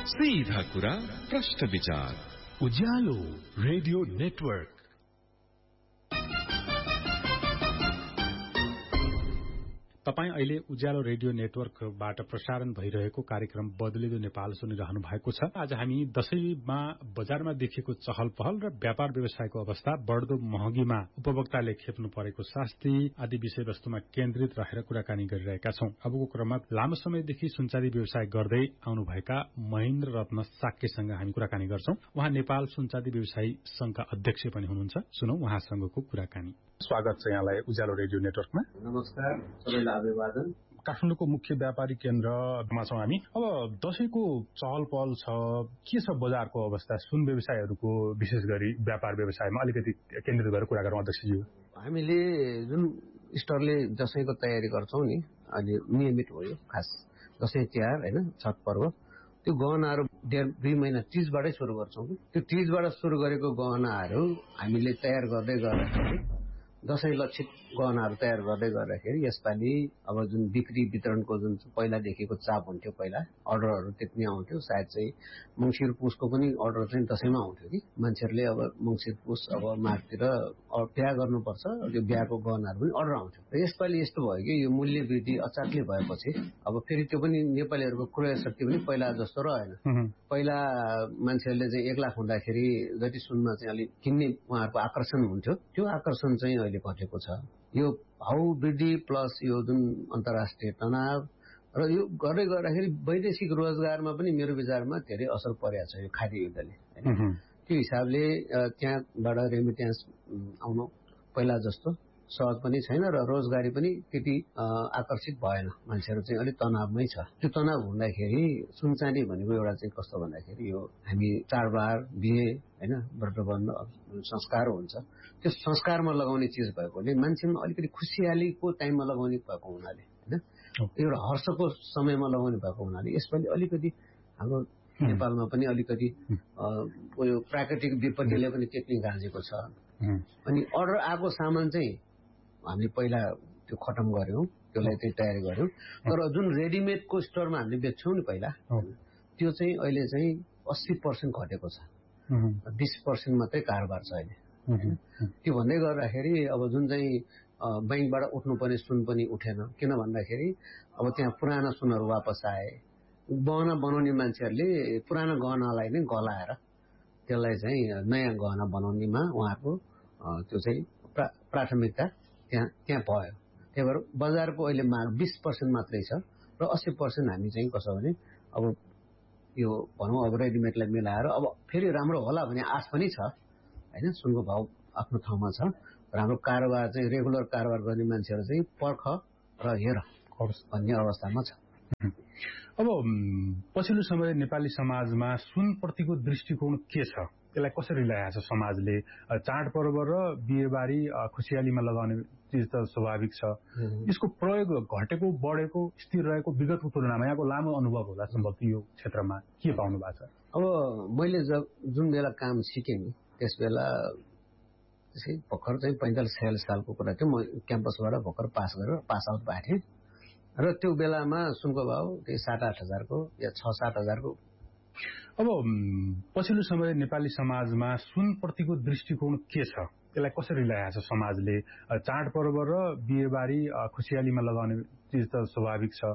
सीधा कुरा प्रश्न विचार उज्यालो रेडियो नेटवर्क। तपाईं अहिले उज्यालो रेडियो नेटवर्कबाट प्रसारण भइरहेको कार्यक्रम बदलिदो नेपाल सुनिरहनु भएको छ। आज हामी दशैंमा बजारमा देखिएको चहल पहल र व्यापार व्यवसायको अवस्था, बढ़दो महँगीमा उपभोक्ताले खेप्नु परेको शास्ति आदि विषयवस्तुमा केन्द्रित रहेर कुराकानी गरिरहेका छौं। अबको क्रममा लामो समयदेखि सुनचाँदी व्यवसाय गर्दै आउनुभएका महेन्द्र रत्न साक्यसँग हामी कुराकानी गर्छौं। उहाँ नेपाल सुनचाँदी व्यवसायी संघका अध्यक्ष पनि हुनुहुन्छ। सुनौ उहाँसँगको कुराकानी। स्वागत छ यहाँलाई उज्यालो रेडियो नेटवर्कमा। नमस्कार, सबैलाई अभिवादन। काठमाडौँको मुख्य व्यापारी केन्द्रमा छौं हामी। अब दशैंको चहल पहल छ, के छ बजारको अवस्था? सुन व्यवसायहरूको विशेष गरी व्यापार व्यवसायमा अलिकति केन्द्रित गरेर कुरा गरौँ अध्यक्षज्यू। हामीले जुन स्टोरले दशैंको तयारी गर्छौं नि, अहिले नियमित हो यो खास दशैं तिहार हैन, छठ पर्व। त्यो गहनाहरू 1.5-2 महिना तीजबाटै सुरु गर्छौं। त्यो तीजबाट सुरु गरेको गहनाहरू हामीले तयार गर्दै गर्दाखेरि दशैं लक्षित गहनाहरू तयार गर्दै गर्दाखेरि यसपालि अब जुन बिक्री वितरणको जुन पहिलादेखिको चाप हुन्थ्यो, पहिला अर्डरहरू त्यति आउँथ्यो, सायद चाहिँ मंसिर पुसको पनि अर्डर चाहिँ दशैंमा आउँथ्यो कि मान्छेहरूले अब मंसिर पुस अब माघतिर बिहा गर्नुपर्छ, त्यो बिहाको गहनाहरू पनि अर्डर आउँथ्यो। र यसपालि यस्तो भयो कि यो मूल्य वृद्धि अचानक भएपछि अब फेरि त्यो पनि नेपालीहरूको क्रय शक्ति पनि पहिला जस्तो रहेन। पहिला मान्छेहरूले चाहिँ 1 लाख हुँदाखेरि जति सुनमा चाहिँ अलिक किन्ने उहाँहरूको आकर्षण हुन्थ्यो, त्यो आकर्षण चाहिँ अहिले घटेको छ। यो भाउ वृद्धि प्लस यो जुन अन्तर्राष्ट्रिय तनाव र यो गर्दै गर्दाखेरि वैदेशिक रोजगारमा पनि मेरो विचारमा धेरै असर परेको छ यो खाद्य युद्धले हैन। त्यो हिसाबले त्यहाँबाट रेमिट्यान्स आउनु पहिला जस्तो सहज पनि छैन र रोजगारी पनि त्यति आकर्षित भएन। मान्छेहरू चाहिँ अलिक तनावमै छ। त्यो तनाव हुँदाखेरि सुनचाँदी भनेको एउटा चाहिँ कस्तो भन्दाखेरि यो हामी चाडबाड, बिहे हैन, व्रतबन्ध संस्कार हुन्छ, त्यो संस्कारमा लगाउने चिज भएकोले मान्छेमा अलिकति खुसियालीको टाइममा लगाउने भएको हुनाले हैन, एउटा हर्षको समयमा लगाउने भएको हुनाले यसपालि अलिकति हाम्रो नेपालमा पनि अलिकति यो प्राकृतिक विपत्तिले पनि त्यति गाँजेको छ। अनि अर्डर आएको सामान चाहिँ हामीले पहिला त्यो खतम गर्यौं, त्यसलाई चाहिँ तयारी गर्यौं। तर जुन रेडिमेडको स्टोरमा हामीले बेच्छौं नि पहिला, त्यो चाहिँ अहिले चाहिँ 80% घटेको छ। 20% मात्रै कारोबार छ अहिले। त्यो भन्दै गर्दाखेरि अब जुन चाहिँ बैंकबाट उठ्नुपर्ने सुन पनि उठेन। किन भन्दाखेरि अब त्यहाँ पुराना सुनहरू वापस आए। गहना बनाउने मान्छेहरूले पुरानो गहनालाई नै गलाएर त्यसलाई चाहिँ नयाँ गहना बनाउनेमा उहाँहरूको त्यो चाहिँ प्राथमिकता त्यहाँ भयो। त्यही भएर बजारको अहिले माग 20% मात्रै छ र 80% हामी चाहिँ कसो भने अब यो भनौँ अब रेडिमेडलाई मिलाएर अब फेरि राम्रो होला भन्ने आश पनि छ हैन। सुनको भाव आफ्नो ठाउँमा छ र हाम्रो कारोबार चाहिँ रेगुलर कारोबार गर्ने मान्छेहरू चाहिँ पर्ख र हेर भन्ने अवस्थामा छ। अब पछिल्लो समय नेपाली समाजमा सुनप्रतिको दृष्टिकोण के छ? यसलाई कसरी ल्याएको छ समाजले? चाडपर्व र बिहेबारी खुसियालीमा लगाउने चिज त स्वाभाविक छ, यसको प्रयोग घटेको बढेको स्थिर रहेको विगतको तुलनामा यहाँको लामो अनुभव होला सम्भवतः यो क्षेत्रमा के पाउनु भएको छ? अब मैले जुन बेला काम सिकेँ नि त्यस बेला भर्खर चाहिँ 45-46 सालको कुरा थियो। म क्याम्पसबाट भर्खर पास आउट भएको थिएँ र त्यो बेलामा सुनको भाव त्यही 7-8 हजारको या 6-7 हजारको। अब पछिल्लो समय नेपाली समाजमा सुनप्रतिको दृष्टिकोण के छ? यसलाई कसरी ल्याएको छ समाजले? चाडपर्व र बिहेबारी खुसियालीमा लगाउने चिज त स्वाभाविक छ,